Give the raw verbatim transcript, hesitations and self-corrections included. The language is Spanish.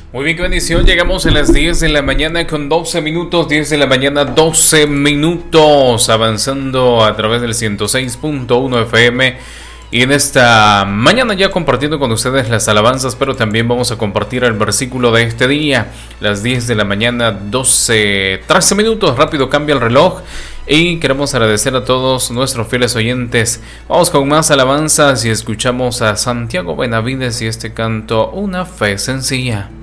Muy bien, qué bendición. Llegamos a las diez de la mañana con doce minutos. diez de la mañana, doce minutos. Avanzando a través del ciento seis punto uno F M. Y en esta mañana ya compartiendo con ustedes las alabanzas, pero también vamos a compartir el versículo de este día. Las diez de la mañana, doce, trece minutos. Rápido cambia el reloj. Y queremos agradecer a todos nuestros fieles oyentes. Vamos con más alabanzas y escuchamos a Santiago Benavides y este canto, Una fe sencilla.